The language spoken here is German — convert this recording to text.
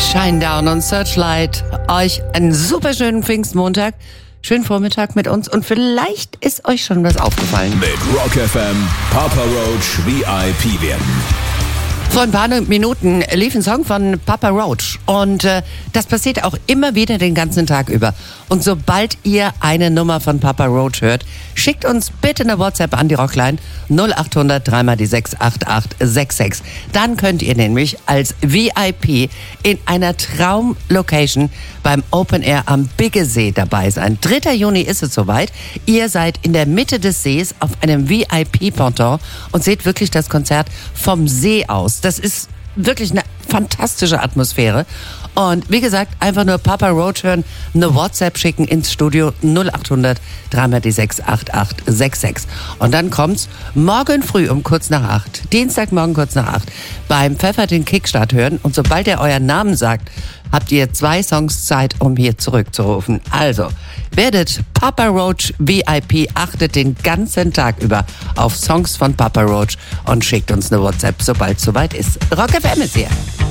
Shinedown und Searchlight. Euch einen super schönen Pfingstmontag, schönen Vormittag mit uns und vielleicht ist euch schon was aufgefallen. Mit Rock FM Papa Roach VIP werden. Vor ein paar Minuten lief ein Song von Papa Roach und das passiert auch immer wieder den ganzen Tag über. Und sobald ihr eine Nummer von Papa Roach hört, schickt uns bitte eine WhatsApp an die Rockline 0800 3 die 68866. Dann könnt ihr nämlich als VIP in einer Traumlocation beim Open Air am Biggesee dabei sein. 3. Juni ist es soweit. Ihr seid in der Mitte des Sees auf einem VIP-Ponton und seht wirklich das Konzert vom See aus. Das ist wirklich eine fantastische Atmosphäre. Und wie gesagt, einfach nur Papa Roach hören, eine WhatsApp schicken ins Studio 0800 3 die 68866. Und dann kommt's morgen früh um kurz nach 8, Dienstagmorgen kurz nach 8, beim Pfeffer den Kickstart hören. Und sobald er euren Namen sagt, habt ihr 2 Songs Zeit, um hier zurückzurufen. Also, werdet Papa Roach VIP, achtet den ganzen Tag über auf Songs von Papa Roach und schickt uns eine WhatsApp, sobald es soweit ist. Rock FM ist hier.